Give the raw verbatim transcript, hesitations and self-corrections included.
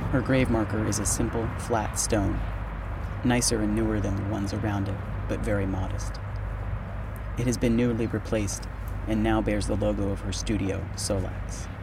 Her grave marker is a simple, flat stone, nicer and newer than the ones around it, but very modest. It has been newly replaced and now bears the logo of her studio, Solax.